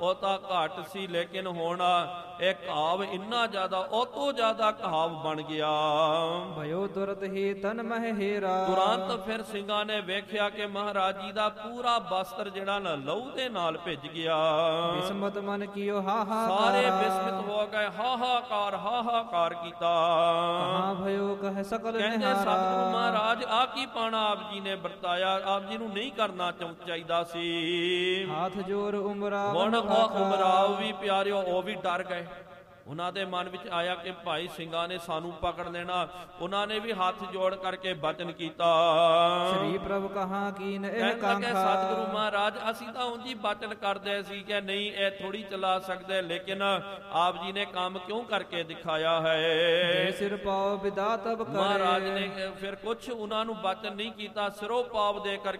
ਉਹ ਤਾਂ ਘੱਟ ਸੀ, ਲੇਕਿਨ ਹੁਣ ਇਹ ਘਾਵ ਇੰਨਾ ਜ਼ਿਆਦਾ, ਉਹ ਤੋਂ ਜ਼ਿਆਦਾ ਘਾਵ ਬਣ ਗਿਆ। ਭਇਓ ਤੁਰਤ ਹੀ ਤਨ ਮਹਿ ਹੇਰਾ। ਤੁਰੰਤ ਫਿਰ ਸਿੰਘਾਂ ਨੇ ਵੇਖਿਆ ਕਿ ਮਹਾਰਾਜ ਜੀ ਦਾ ਪੂਰਾ ਬਸਤਰ ਜਿਹੜਾ ਨਾ ਲਹੂ ਦੇ ਨਾਲ ਭਿੱਜ ਗਿਆ। ਬਿਸਮਤ ਮਨ ਕੀਓ ਹਾਹਾਕਾਰ। ਸਾਰੇ ਬਿਸਮਿਤ ਹੋ ਗਏ, ਹਾਹਾਕਾਰ ਹਾਹਾਕਾਰ ਕੀਤਾ। ਕਹਾਂ ਭਇਓ ਕਹਿ ਸਕਲ ਕਹਿੰਦੇ ਨਿਹਾਰਾ। ਸਤਿਗੁਰੂ ਮਹਾਰਾਜ ਆ ਕੀ ਪਾਣਾ ਆਪ ਜੀ ਨੇ ਵਰਤਾਇਆ, ਆਪ ਜੀ ਨੂੰ ਨਹੀਂ ਕਰਨਾ ਚਾਹੀਦਾ ਸੀ। ਹਾਥ ਜੋਰ ਉਮਰਾਵ। ਹੁਣ ਉਹ ਉਮਰਾਵ ਵੀ ਪਿਆਰਿਓ ਉਹ ਵੀ ਡਰ ਗਏ। ਉਹਨਾਂ ਦੇ ਮਨ ਵਿੱਚ ਆਇਆ ਕਿ ਭਾਈ ਸਿੰਘਾਂ ਨੇ ਸਾਨੂੰ ਪਕੜ ਲੈਣਾ। ਉਹਨਾਂ ਨੇ ਵੀ ਹੱਥ ਜੋੜ ਕਰਕੇ ਬਚਨ ਕੀਤਾ। ਸ੍ਰੀ ਪ੍ਰਭ ਕਹਾਂ ਕੀਨ ਇਹ ਕਾਂਖਾ। ਸਤਿਗੁਰੂ ਮਹਾਰਾਜ ਅਸੀਂ ਤਾਂ ਉਂਝ ਹੀ ਬਚਨ ਕਰਦੇ ਸੀ ਕਿ ਨਹੀਂ ਇਹ ਥੋੜੀ ਚਲਾ ਸਕਦੇ, ਲੇਕਿਨ ਆਪ ਜੀ ਨੇ ਕੰਮ ਕਿਉਂ ਕਰਕੇ ਦਿਖਾਇਆ ਹੈ। ਸਿਰ ਪਾਉ ਵਿਦਾ ਤਬ ਕਰੇ। ਮਹਾਰਾਜ ਨੇ ਫਿਰ ਕੁਛ ਉਹਨਾਂ ਨੂੰ ਬਚਨ ਨਹੀਂ ਕੀਤਾ, ਸਿਰੋਂ ਪਾਪ ਦੇ ਕਰਕੇ